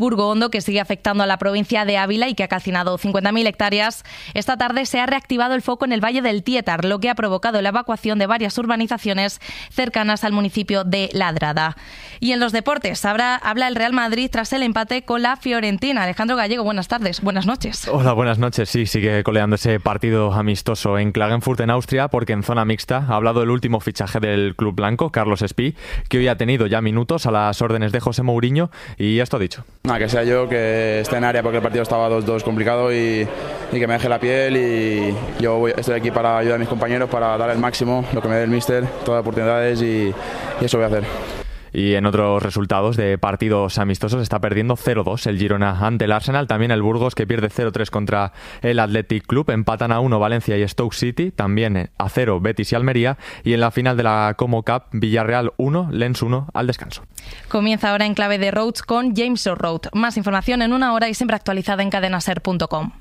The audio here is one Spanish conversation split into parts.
Burgo Hondo, que sigue afectando a la provincia de Ávila y que ha calcinado 50.000 hectáreas. Esta tarde se ha reactivado el foco en el Valle del Tietar, lo que ha provocado la evacuación de varias urbanizaciones cercanas al municipio de Ladrada. Y en los deportes, habla el Real Madrid tras el empate con la Fiorentina. Alejandro Gallego, buenas tardes, buenas noches. Hola, buenas noches. Sí, sigue coleando ese partido amistoso en Klagenfurt, en Austria, porque en zona mixta ha hablado el último fichaje del club blanco, Carlos Espí, que hoy ha tenido ya minutos a las órdenes de José Mourinho, y esto ha dicho. Que sea yo, que esté en área, porque el partido estaba 2-2 complicado y que me deje la piel, y yo estoy aquí para ayudar a mis compañeros, para dar el máximo, lo que me dé el míster, todas las oportunidades, y eso voy a hacer. Y en otros resultados de partidos amistosos está perdiendo 0-2 el Girona ante el Arsenal, también el Burgos, que pierde 0-3 contra el Athletic Club, empatan a 1 Valencia y Stoke City, también a 0 Betis y Almería, y en la final de la Como Cup, Villarreal 1, Lens 1 al descanso. Comienza ahora En Clave de Rhodes con James O'Rourke. Más información en una hora y siempre actualizada en cadenaser.com.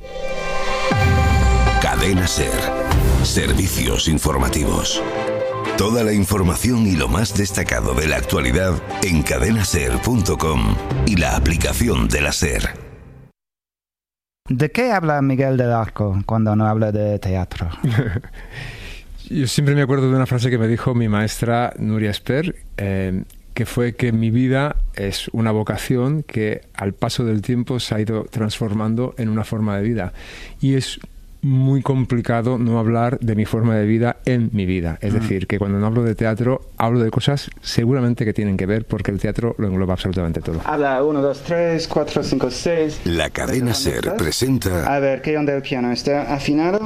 Cadena Ser. Servicios informativos. Toda la información y lo más destacado de la actualidad en cadenaser.com y la aplicación de la SER. ¿De qué habla Miguel del Arco cuando no habla de teatro? Yo siempre me acuerdo de una frase que me dijo mi maestra Nuria Esper, que fue que mi vida es una vocación que al paso del tiempo se ha ido transformando en una forma de vida. Y es muy complicado no hablar de mi forma de vida en mi vida. Es decir, que cuando no hablo de teatro, hablo de cosas seguramente que tienen que ver, porque el teatro lo engloba absolutamente todo. Habla 1, 2, 3, 4, 5, 6. La Cadena Ser presenta... A ver, ¿qué onda el piano? ¿Está afinado?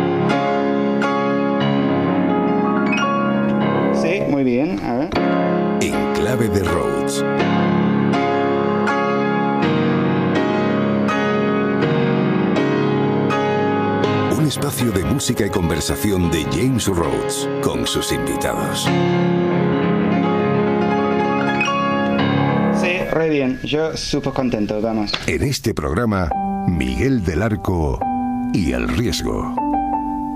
Sí, muy bien. A ver. En Clave de Rhodes. Un espacio de música y conversación de James Rhodes con sus invitados. Sí, re bien. Yo súper contento, vamos. En este programa, Miguel del Arco y el riesgo.